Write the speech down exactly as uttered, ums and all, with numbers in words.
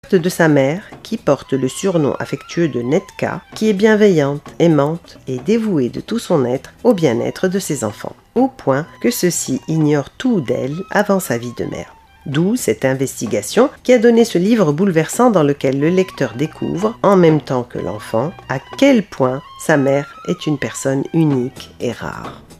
de sa mère, qui porte le surnom affectueux de Netka, qui est bienveillante, aimante et dévouée de tout son être au bien-être de ses enfants, au point que ceux-ci ignorent tout d'elle avant sa vie de mère. D'où cette investigation qui a donné ce livre bouleversant dans lequel le lecteur découvre, en même temps que l'enfant, à quel point sa mère est une personne unique et rare.